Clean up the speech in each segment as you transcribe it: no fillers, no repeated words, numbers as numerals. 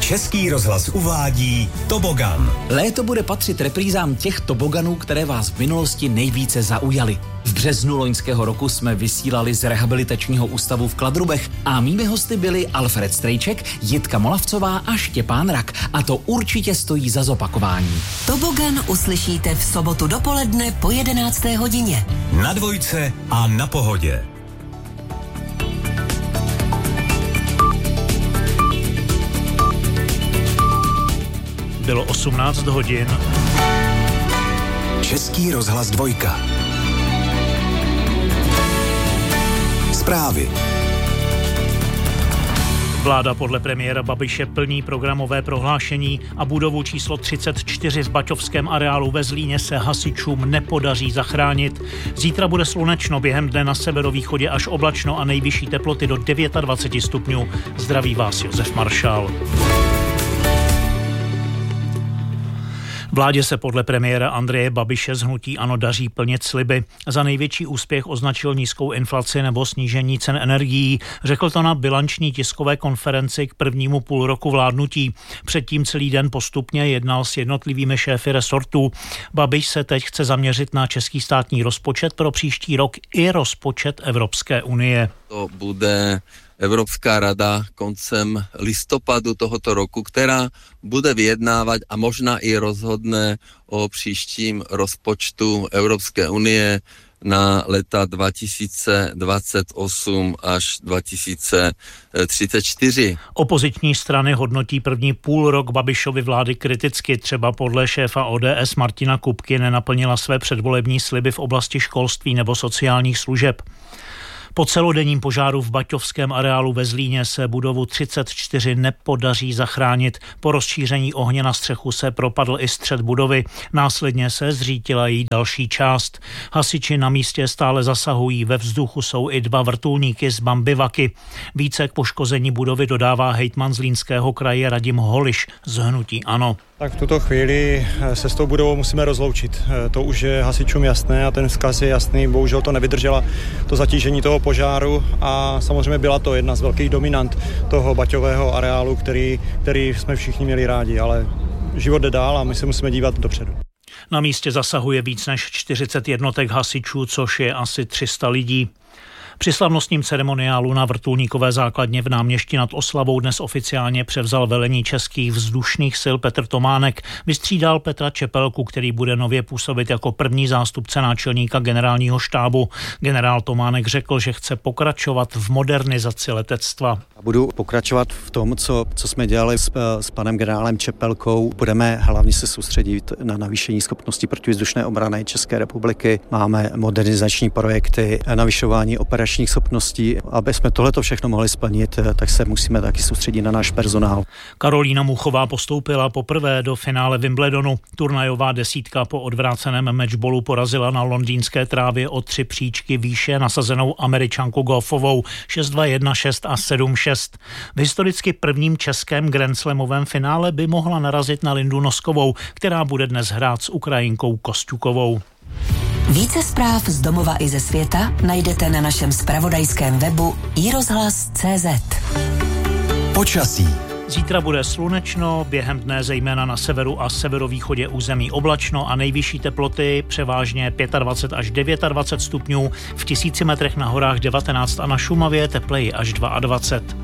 Český rozhlas uvádí Tobogan. Léto bude patřit reprízám těch toboganů, které vás v minulosti nejvíce zaujaly. V březnu loňského roku jsme vysílali z rehabilitačního ústavu v Kladrubech a mými hosty byli Alfred Strejček, Jitka Molavcová a Štěpán Rak. A to určitě stojí za zopakování. Tobogan uslyšíte v sobotu dopoledne po 11. hodině. Na Dvojce a na Pohodě. Bylo 18 hodin. Český rozhlas Dvojka. Zprávy. Vláda podle premiéra Babiše plní programové prohlášení a budovu číslo 34 v baťovském areálu ve Zlíně se hasičům nepodaří zachránit. Zítra bude slunečno, během dne na severovýchodě až oblačno a nejvyšší teploty do 29 stupňů. Zdraví vás Josef Maršál. Vládě se podle premiéra Andreje Babiše z hnutí ANO daří plnit sliby. Za největší úspěch označil nízkou inflaci nebo snížení cen energií. Řekl to na bilanční tiskové konferenci k prvnímu půlroku vládnutí. Předtím celý den postupně jednal s jednotlivými šéfy resortů. Babiš se teď chce zaměřit na český státní rozpočet pro příští rok i rozpočet Evropské unie. To bude Evropská rada koncem listopadu tohoto roku, která bude vyjednávat a možná i rozhodne o příštím rozpočtu Evropské unie na leta 2028 až 2034. Opoziční strany hodnotí první půlrok Babišovy vlády kriticky. Třeba podle šéfa ODS Martina Kupky nenaplnila své předvolební sliby v oblasti školství nebo sociálních služeb. Po celodenním požáru v baťovském areálu ve Zlíně se budovu 34 nepodaří zachránit. Po rozšíření ohně na střechu se propadl i střed budovy. Následně se zřítila její další část. Hasiči na místě stále zasahují. Ve vzduchu jsou i 2 vrtulníky z Bambivaky. Více k poškození budovy dodává hejtman Zlínského kraje Radim Holiš z hnutí ANO. Tak v tuto chvíli se s tou budovou musíme rozloučit. To už je hasičům jasné a ten vzkaz je jasný. Bohužel to nevydržela to zatížení toho požáru a samozřejmě byla to jedna z velkých dominant toho baťového areálu, který jsme všichni měli rádi, ale život jde dál a my se musíme dívat dopředu. Na místě zasahuje víc než 40 jednotek hasičů, což je asi 300 lidí. Při slavnostním ceremoniálu na vrtulníkové základně v Náměšti nad Oslavou dnes oficiálně převzal velení českých vzdušných sil Petr Tománek. Vystřídal Petra Čepelku, který bude nově působit jako první zástupce náčelníka generálního štábu. Generál Tománek řekl, že chce pokračovat v modernizaci letectva. Budu pokračovat v tom, co jsme dělali s panem generálem Čepelkou. Budeme hlavně se soustředit na navýšení schopností protivzdušné obrany České republiky. Máme modernizační projekty, navyšování operačních schopností. Aby jsme tohleto všechno mohli splnit, tak se musíme taky soustředit na náš personál. Karolína Muchová postoupila poprvé do finále Wimbledonu. Turnajová desítka po odvráceném matchballu porazila na londýnské trávě o 3 příčky výše nasazenou Američanku golfovou 6-2, 1-6 a 7-6. V historicky prvním českém grandslamovém finále by mohla narazit na Lindu Noskovou, která bude dnes hrát s Ukrajinkou Kosťukovou. Více zpráv z domova i ze světa najdete na našem zpravodajském webu iRozhlas.cz. Počasí. Zítra bude slunečno, během dne zejména na severu a severovýchodě území oblačno a nejvyšší teploty převážně 25 až 29 stupňů, v 1000 metrech na horách 19 a na Šumavě tepleji až 22.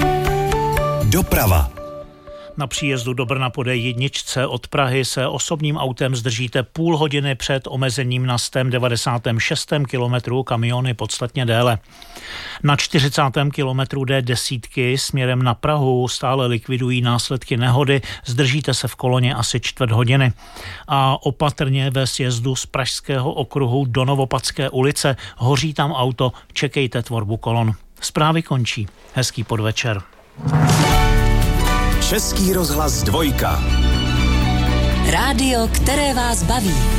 Doprava. Na příjezdu do Brna po D1 od Prahy se osobním autem zdržíte půl hodiny před omezením na 196. kilometru, kamiony podstatně déle. Na 40. kilometru D10 směrem na Prahu stále likvidují následky nehody, zdržíte se v koloně asi čtvrt hodiny. A opatrně ve sjezdu z Pražského okruhu do Novopadské ulice, hoří tam auto, čekejte tvorbu kolon. Zprávy končí. Hezký podvečer. Český rozhlas Dvojka. Rádio, které vás baví.